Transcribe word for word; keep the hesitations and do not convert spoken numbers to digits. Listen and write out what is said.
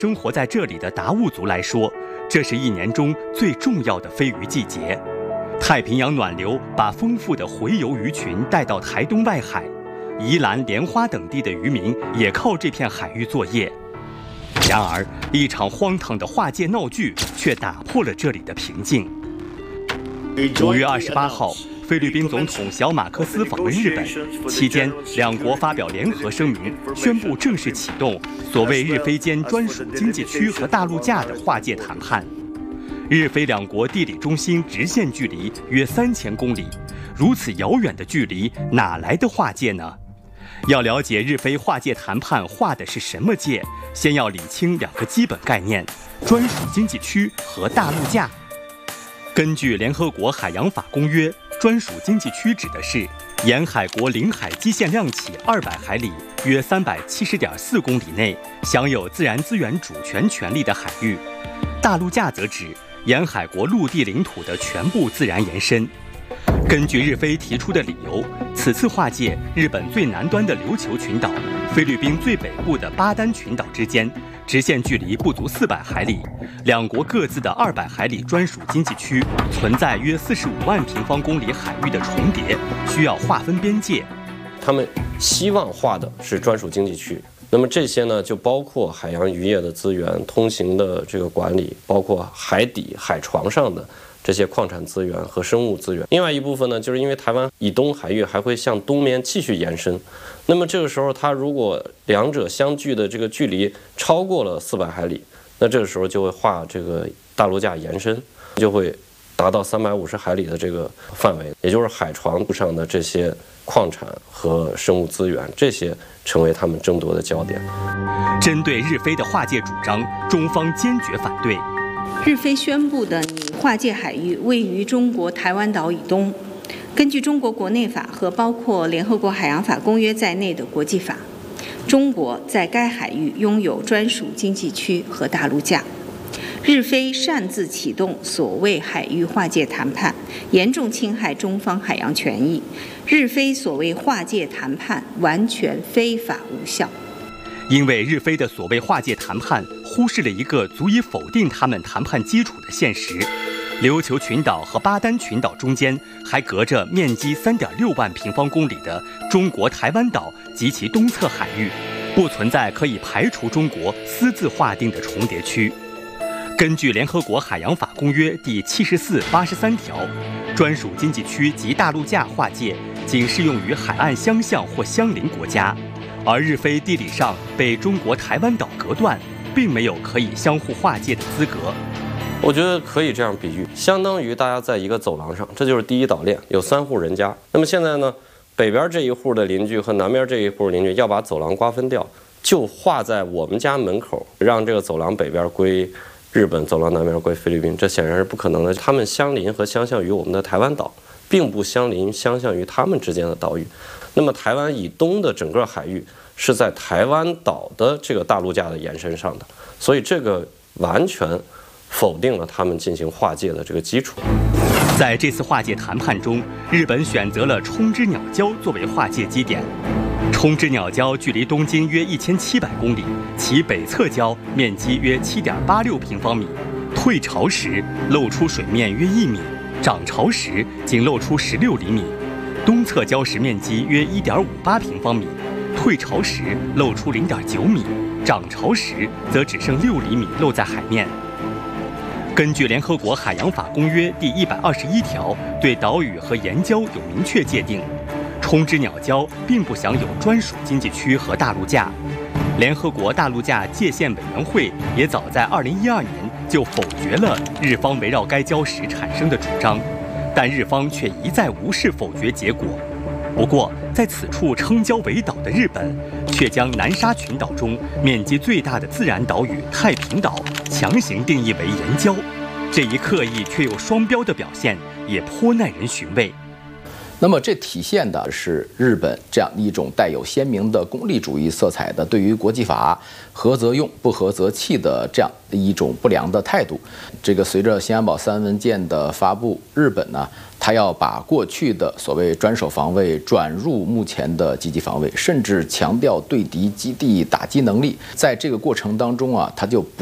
生活在这里的达悟族来说，这是一年中最重要的飞鱼季节。太平洋暖流把丰富的洄游鱼群带到台东外海，宜兰、莲花等地的渔民也靠这片海域作业。然而，一场荒唐的划界闹剧却打破了这里的平静。五月二十八号，菲律宾总统小马克思访问日本期间，两国发表联合声明，宣布正式启动所谓日菲间专属经济区和大陆架的划界谈判。日菲两国地理中心直线距离约三千公里，如此遥远的距离，哪来的划界呢？要了解日菲划界谈判划的是什么界，先要理清两个基本概念：专属经济区和大陆架。根据联合国海洋法公约，专属经济区指的是沿海国领海基线量起二百海里（约三百七十点四公里内）享有自然资源主权权利的海域。大陆架则指沿海国陆地领土的全部自然延伸。根据日菲提出的理由，此次划界日本最南端的琉球群岛、菲律宾最北部的巴丹群岛之间直线距离不足四百海里，两国各自的二百海里专属经济区存在约四十五万平方公里海域的重叠，需要划分边界。 他们希望划的是专属经济区。那么这些呢，就包括海洋渔业的资源、通行的这个管理，包括海底、海床上的这些矿产资源和生物资源。另外一部分呢，就是因为台湾以东海域还会向东面继续延伸，那么这个时候它如果两者相距的这个距离超过了四百海里，那这个时候就会划这个大陆架延伸，就会达到三百五十海里的这个范围，也就是海床上的这些矿产和生物资源，这些成为他们争夺的焦点。 针对日菲的划界主张，中方坚决反对。 日菲宣布的拟划界海域位于中国台湾岛以东。根据中国国内法和包括联合国海洋法公约在内的国际法，中国在该海域拥有专属经济区和大陆架。日菲擅自启动所谓海域划界谈判，严重侵害中方海洋权益。日菲所谓划界谈判完全非法无效。 因为日菲的所谓划界谈判忽视了一个足以否定他们谈判基础的现实：琉球群岛和巴丹群岛中间还隔着面积三点六万平方公里的中国台湾岛及其东侧海域，不存在可以排除中国私自划定的重叠区。根据联合国海洋法公约第七十四、八十三条，专属经济区及大陆架划界仅适用于海岸相向或相邻国家，而日菲地理上被中国台湾岛隔断，并没有可以相互划界的资格。 我觉得可以这样比喻，相当于大家在一个走廊上，这就是第一岛链，有三户人家。那么现在呢，北边这一户的邻居和南边这一户邻居要把走廊瓜分掉，就划在我们家门口，让这个走廊北边归日本，走廊南边归菲律宾，这显然是不可能的。他们相邻和相向于我们的台湾岛，并不相邻相向于他们之间的岛屿。那么台湾以东的整个海域是在台湾岛的这个大陆架的延伸上的，所以这个完全否定了他们进行划界的这个基础。 在这次划界谈判中，日本选择了冲之鸟礁作为划界基点。冲之鸟礁距离东京约一千七百公里，其北侧礁面积约七点八六平方米，退潮时露出水面约一米，涨潮时仅露出十六厘米。东侧礁石面积约一点五八平方米，退潮时露出零点九米，涨潮时则只剩六厘米露在海面。根据联合国海洋法公约第一百二十一条，对岛屿和岩礁有明确界定。冲之鸟礁并不享有专属经济区和大陆架。联合国大陆架界限委员会也早在二零一二年就否决了日方围绕该礁石产生的主张，但日方却一再无视否决结果。不过，在此处称礁为岛的日本，却将南沙群岛中面积最大的自然岛屿太平岛强行定义为岩礁，这一刻意却又双标的表现，也颇耐人寻味。 那么这体现的是日本这样一种带有鲜明的功利主义色彩的对于国际法合则用不合则弃的这样一种不良的态度。这个随着新安保三文件的发布，日本呢，它要把过去的所谓专守防卫转入目前的积极防卫，甚至强调对敌基地打击能力。在这个过程当中啊，它就